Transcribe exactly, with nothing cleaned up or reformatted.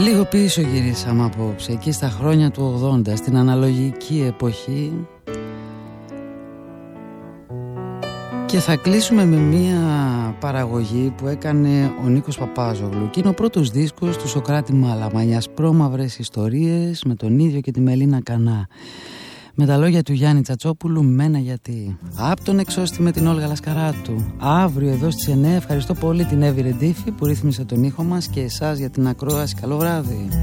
Λίγο πίσω γυρίσαμε απόψε, εκεί στα χρόνια του ογδόντα, στην αναλογική εποχή. Και θα κλείσουμε με μία παραγωγή που έκανε ο Νίκος Παπάζογλου. Και είναι ο πρώτος δίσκος του Σωκράτη Μαλαμανιάς, πρόμαυρες ιστορίες, με τον ίδιο και τη Μελίνα Κανά. Με τα λόγια του Γιάννη Τσατσόπουλου, μένα γιατί. Απ' τον εξώστη με την Όλγα Λασκαράτου. Αύριο εδώ στις εννιά. Ευχαριστώ πολύ την Εύη Ρεντίφη που ρύθμισε τον ήχο μας και εσάς για την ακρόαση. Καλό βράδυ.